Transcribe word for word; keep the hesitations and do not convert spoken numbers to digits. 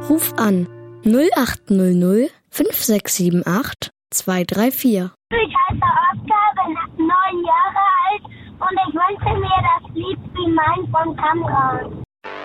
Ruf an null acht null null fünf sechs sieben acht zwei drei vier. Ich heiße Oskar, bin neun Jahre alt und ich wünsche mir das Lied Wie mein von Kamran.